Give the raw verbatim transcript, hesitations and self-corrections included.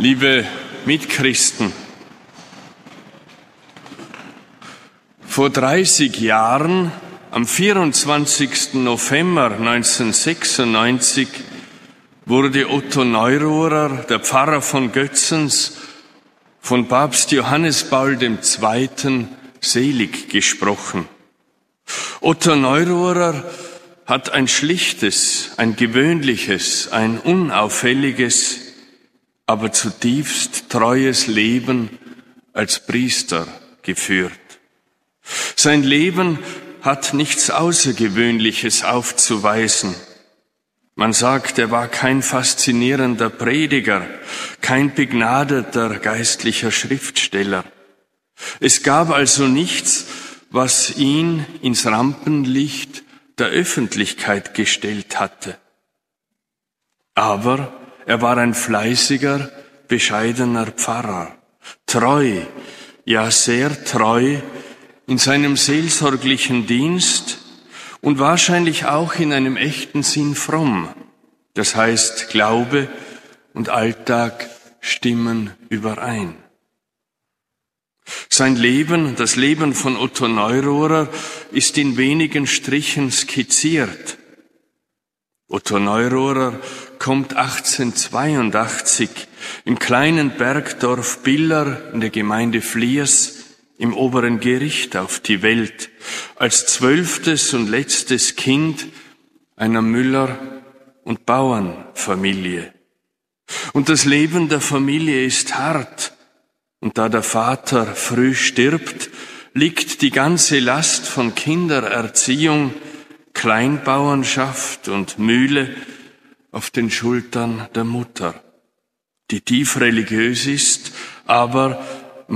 liebe Mitchristen, vor dreißig Jahren, am vierundzwanzigsten November neunzehnhundertsechsundneunzig, wurde Otto Neururer, der Pfarrer von Götzens, von Papst Johannes Paul der Zweite. Selig gesprochen. Otto Neururer hat ein schlichtes, ein gewöhnliches, ein unauffälliges, aber zutiefst treues Leben als Priester geführt. Sein Leben hat nichts Außergewöhnliches aufzuweisen. Man sagt, er war kein faszinierender Prediger, kein begnadeter geistlicher Schriftsteller. Es gab also nichts, was ihn ins Rampenlicht der Öffentlichkeit gestellt hatte. Aber er war ein fleißiger, bescheidener Pfarrer, treu, ja sehr treu in seinem seelsorglichen Dienst und wahrscheinlich auch in einem echten Sinn fromm. Das heißt, Glaube und Alltag stimmen überein. Sein Leben, das Leben von Otto Neururer, ist in wenigen Strichen skizziert. Otto Neururer kommt achtzehnhundertzweiundachtzig im kleinen Bergdorf Biller in der Gemeinde Fliers im oberen Gericht auf die Welt, als zwölftes und letztes Kind einer Müller- und Bauernfamilie. Und das Leben der Familie ist hart. Und da der Vater früh stirbt, liegt die ganze Last von Kindererziehung, Kleinbauernschaft und Mühle auf den Schultern der Mutter, die tief religiös ist, aber